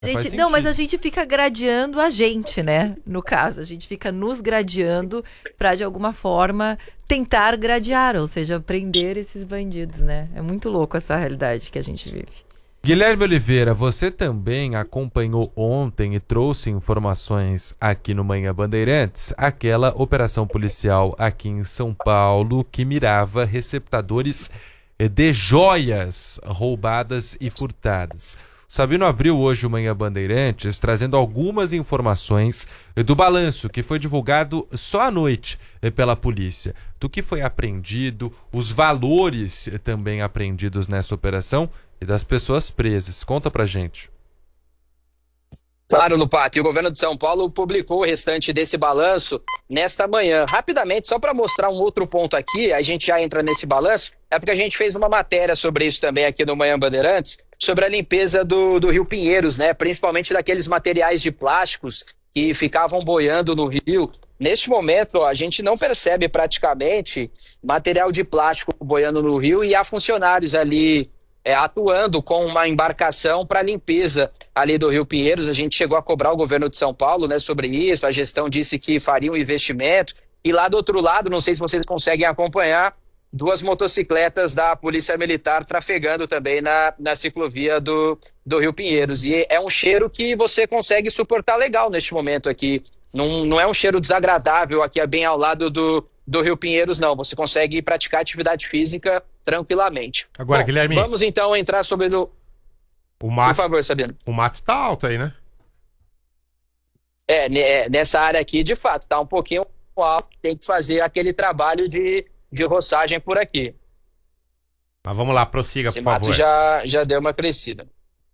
Mas a gente fica gradeando a gente, né? No caso, a gente fica nos gradeando para, de alguma forma, tentar gradear, ou seja, prender esses bandidos, né? É muito louco essa realidade que a gente vive. Guilherme Oliveira, você também acompanhou ontem e trouxe informações aqui no Manhã Bandeirantes, aquela operação policial aqui em São Paulo que mirava receptadores de joias roubadas e furtadas. O Sabino abriu hoje o Manhã Bandeirantes trazendo algumas informações do balanço que foi divulgado só à noite pela polícia, do que foi apreendido, os valores também apreendidos nessa operação e das pessoas presas. Conta pra gente. Claro, Lupato. E o governo de São Paulo publicou o restante desse balanço nesta manhã. Rapidamente, só para mostrar um outro ponto aqui, a gente já entra nesse balanço, é porque a gente fez uma matéria sobre isso também aqui no Manhã Bandeirantes, sobre a limpeza do Rio Pinheiros, né? Principalmente daqueles materiais de plásticos que ficavam boiando no rio. Neste momento, a gente não percebe praticamente material de plástico boiando no rio e há funcionários ali atuando com uma embarcação para limpeza ali do Rio Pinheiros. A gente chegou a cobrar o governo de São Paulo, né, sobre isso. A gestão disse que faria um investimento. E lá do outro lado, não sei se vocês conseguem acompanhar, 2 motocicletas da Polícia Militar trafegando também na ciclovia do Rio Pinheiros. E é um cheiro que você consegue suportar legal neste momento aqui. Não é um cheiro desagradável aqui bem ao lado do Rio Pinheiros, não. Você consegue praticar atividade física tranquilamente. Agora, Guilherme, vamos então entrar sobre o mato. Por favor, Sabino. O mato tá alto aí, né? Nessa área aqui, de fato, tá um pouquinho alto. Tem que fazer aquele trabalho de roçagem por aqui. Mas vamos lá, prossiga, por favor. Esse mato já deu uma crescida.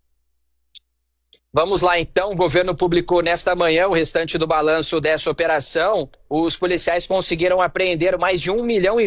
Vamos lá então, o governo publicou nesta manhã o restante do balanço dessa operação. Os policiais conseguiram apreender mais de R$1,5 milhão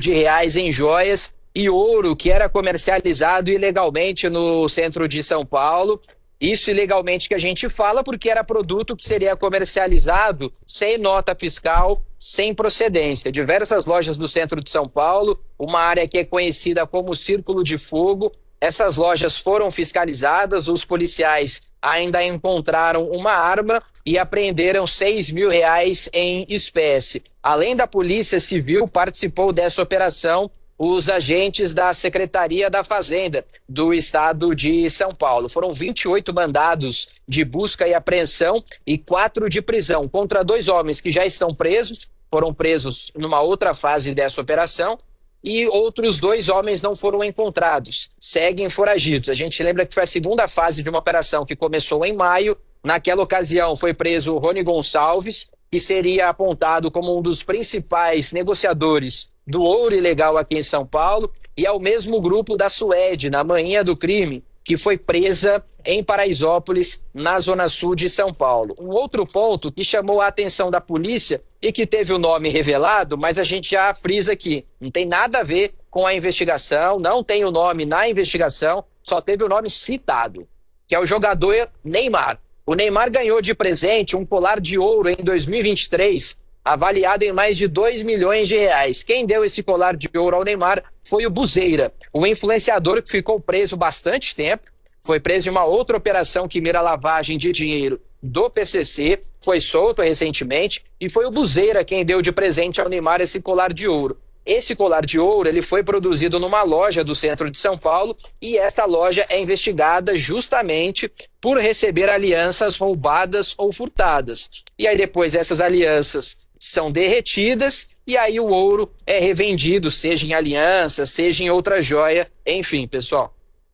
em joias e ouro que era comercializado ilegalmente no centro de São Paulo. Isso ilegalmente que a gente fala porque era produto que seria comercializado sem nota fiscal, sem procedência. Diversas lojas do centro de São Paulo, uma área que é conhecida como Círculo de Fogo. Essas lojas foram fiscalizadas, os policiais ainda encontraram uma arma e apreenderam R$6 mil em espécie. Além da Polícia Civil, participou dessa operação os agentes da Secretaria da Fazenda do Estado de São Paulo. Foram 28 mandados de busca e apreensão e 4 de prisão contra 2 homens que já estão presos, foram presos numa outra fase dessa operação, e outros 2 homens não foram encontrados, seguem foragidos. A gente lembra que foi a segunda fase de uma operação que começou em maio. Naquela ocasião foi preso o Rony Gonçalves, que seria apontado como um dos principais negociadores do ouro ilegal aqui em São Paulo, e é o mesmo grupo da Suede, na manhã do crime, que foi presa em Paraisópolis, na zona sul de São Paulo. Um outro ponto que chamou a atenção da polícia e que teve o nome revelado, mas a gente já frisa aqui, não tem nada a ver com a investigação, não tem o nome na investigação, só teve o nome citado, que é o jogador Neymar. O Neymar ganhou de presente um colar de ouro em 2023, avaliado em mais de R$2 milhões. Quem deu esse colar de ouro ao Neymar foi o Buzeira, o influenciador que ficou preso bastante tempo, foi preso em uma outra operação que mira lavagem de dinheiro do PCC, foi solto recentemente, e foi o Buzeira quem deu de presente ao Neymar esse colar de ouro. Esse colar de ouro ele foi produzido numa loja do centro de São Paulo, e essa loja é investigada justamente por receber alianças roubadas ou furtadas. E aí depois essas alianças são derretidas e aí o ouro é revendido, seja em aliança, seja em outra joia, enfim, pessoal.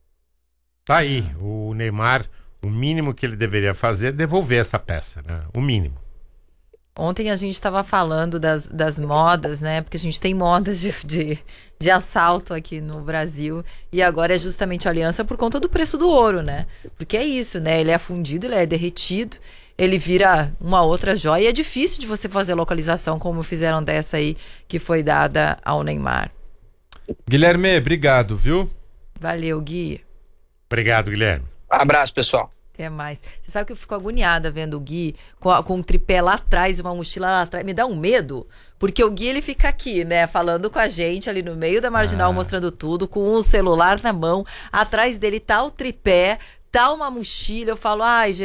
Tá aí, o Neymar, o mínimo que ele deveria fazer é devolver essa peça, né? O mínimo. Ontem a gente estava falando das modas, né? Porque a gente tem modas de assalto aqui no Brasil. E agora é justamente a aliança por conta do preço do ouro, né? Porque é isso, né? Ele é fundido, ele é derretido, ele vira uma outra joia. E é difícil de você fazer localização como fizeram dessa aí que foi dada ao Neymar. Guilherme, obrigado, viu? Valeu, Gui. Obrigado, Guilherme. Abraço, pessoal. Até mais. Você sabe que eu fico agoniada vendo o Gui com um tripé lá atrás, uma mochila lá atrás. Me dá um medo, porque o Gui ele fica aqui, né, falando com a gente ali no meio da marginal, mostrando tudo, com um celular na mão. Atrás dele tá o tripé, dá uma mochila, eu falo, ai,